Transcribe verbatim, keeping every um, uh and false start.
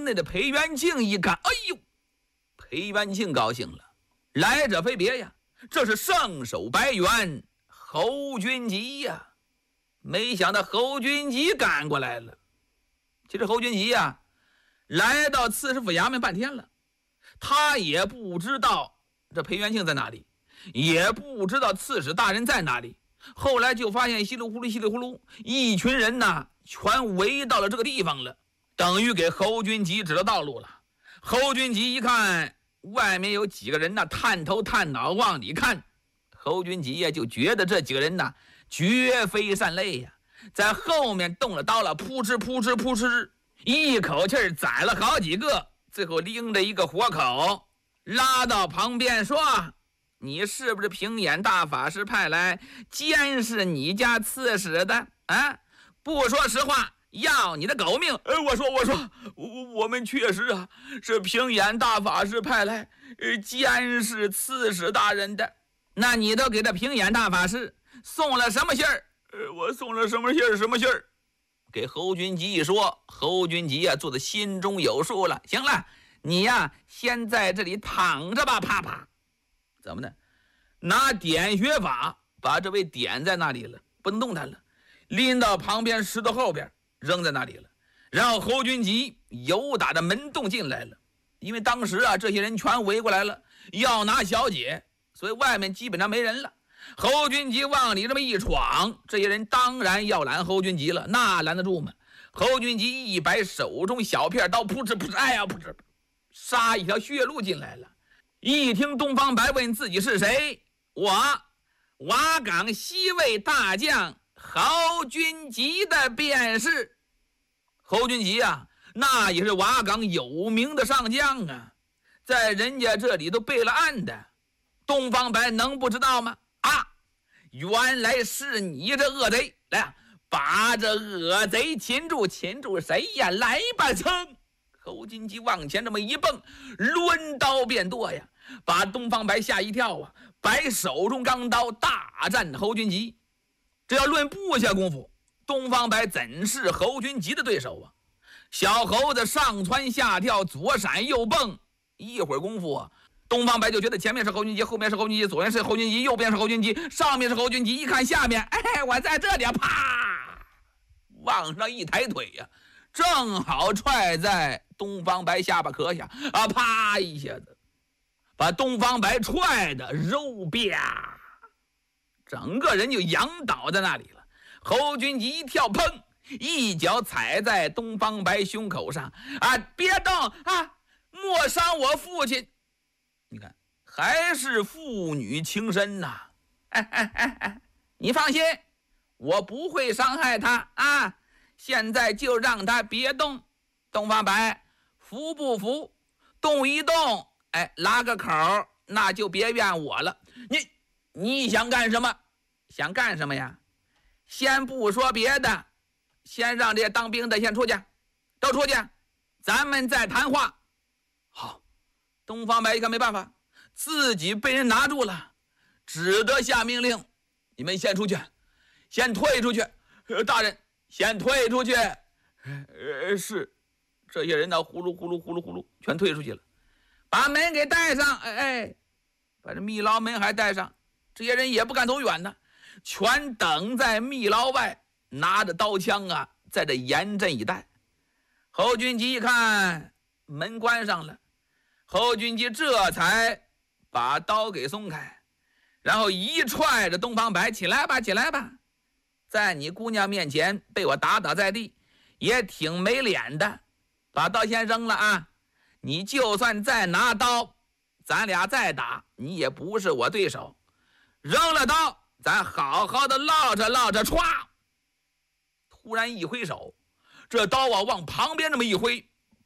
内的裴元庆一看，哎呦，裴元庆高兴了，来者非别呀，这是圣手白猿侯君集呀！没想到侯君集赶过来了。其实侯君集呀，来到刺史府衙门半天了，他也不知道这裴元庆在哪里，也不知道刺史大人在哪里。后来就发现稀里呼噜稀里呼噜一群人呐，全围到了这个地方了，等于给侯君集指了道路了。侯君集一看外面有几个人呐，探头探脑往里看，侯君集呀就觉得这几个人呐绝非善类呀，在后面动了刀了，扑哧扑哧扑哧，一口气宰了好几个，最后拎着一个活口拉到旁边说，你是不是平眼大法师派来监视你家刺史的啊？不说实话，要你的狗命！呃，我说我说，我我们确实啊是平眼大法师派来呃监视刺史大人的。那你都给这平眼大法师送了什么信儿？呃，我送了什么信儿？什么信儿？给侯君集一说，侯君集啊做的心中有数了。行了，你呀先在这里躺着吧，啪啪。怎么呢？拿点穴法把这位点在那里了，不能动弹了，拎到旁边石头后边扔在那里了。然后侯君集由打着门洞进来了，因为当时啊这些人全围过来了，要拿小姐，所以外面基本上没人了。侯君集往里这么一闯，这些人当然要拦侯君集了，那拦得住吗？侯君集一摆手中小片刀，扑哧扑哧，哎呀扑哧，杀一条血路进来了。一听东方白问自己是谁，我瓦岗西魏大将侯君集的便是。侯君集啊，那也是瓦岗有名的上将啊，在人家这里都备了案的，东方白能不知道吗？啊，原来是你这恶贼！来啊，把这恶贼擒住！擒住谁呀？来吧！噌！侯君集往前这么一蹦，抡刀便剁呀，把东方白吓一跳啊！摆手中钢刀大战侯君集。这要论部下功夫，东方白怎是侯君集的对手啊？小猴子上蹿下跳，左闪右蹦，一会儿功夫啊，东方白就觉得前面是侯君集，后面是侯君集，左边是侯君集，右边是侯君集，上面是侯君集。一看下面，哎，我在这里啊！啪，往上一抬腿呀、啊，正好踹在东方白下巴壳下啊！啪一下子，把东方白踹的肉啪，整个人就仰倒在那里了。侯君集一跳，砰，一脚踩在东方白胸口上啊！别动啊！莫伤我父亲！你看，还是父女情深呐、啊！哎哎哎哎，你放心，我不会伤害他啊！现在就让他别动。东方白，服不服？动一动，哎，拉个口，那就别怨我了。你你想干什么？想干什么呀？先不说别的，先让这些当兵的先出去，都出去，咱们再谈话。好，东方白一看没办法，自己被人拿住了，只得下命令：你们先出去，先退出去。呃、大人，先退出去。呃，是。这些人呢，呼噜呼噜呼噜呼噜，全退出去了。把门给带上，哎哎，把这密牢门还带上。这些人也不敢走远呢，全等在密牢外，拿着刀枪啊，在这严阵以待。侯君集一看门关上了，侯君集这才把刀给松开，然后一踹着东方白：起来吧，起来吧！在你姑娘面前被我打倒在地，也挺没脸的。把刀先扔了啊！你就算再拿刀，咱俩再打，你也不是我对手。扔了刀，咱好好的唠着唠着，歘！突然一挥手，这刀啊往旁边这么一挥，